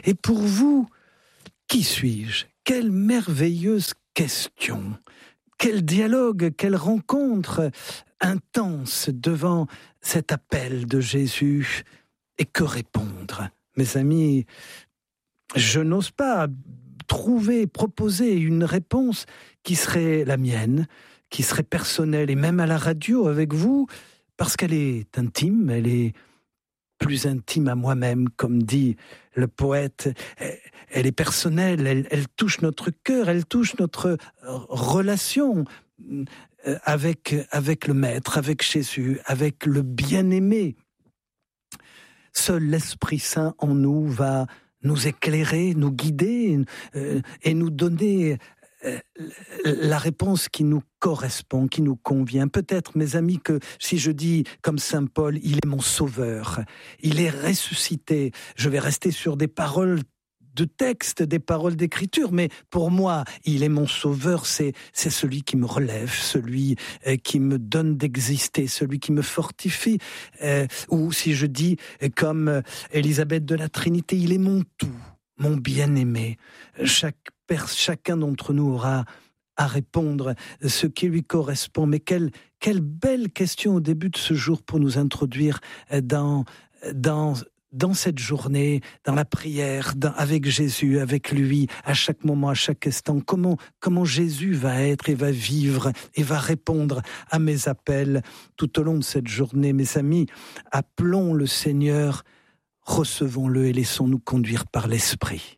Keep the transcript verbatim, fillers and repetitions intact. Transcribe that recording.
Et pour vous, qui suis-je ? Quelle merveilleuse question ! Quel dialogue, quelle rencontre intense devant cet appel de Jésus. Et que répondre ? Mes amis, je n'ose pas trouver, proposer une réponse qui serait la mienne, qui serait personnelle, et même à la radio avec vous, parce qu'elle est intime, elle est plus intime à moi-même, comme dit le poète. Elle est personnelle, elle, elle touche notre cœur, elle touche notre relation avec, avec le Maître, avec Jésus, avec le bien-aimé. Seul l'Esprit Saint en nous va nous éclairer, nous guider euh, et nous donner euh, la réponse qui nous correspond, qui nous convient. Peut-être, mes amis, que si je dis comme Saint Paul, il est mon sauveur, il est ressuscité, je vais rester sur des paroles de texte, des paroles d'écriture, mais pour moi, il est mon sauveur, c'est, c'est celui qui me relève, celui euh, qui me donne d'exister, celui qui me fortifie. Euh, ou si je dis, comme euh, Élisabeth de la Trinité, il est mon tout, mon bien-aimé. Chaque, per, chacun d'entre nous aura à répondre ce qui lui correspond. Mais quelle, quelle belle question au début de ce jour pour nous introduire dans... dans dans cette journée, dans la prière, dans, avec Jésus, avec lui, à chaque moment, à chaque instant, comment, comment Jésus va être et va vivre et va répondre à mes appels tout au long de cette journée. Mes amis, appelons le Seigneur, recevons-le et laissons-nous conduire par l'Esprit.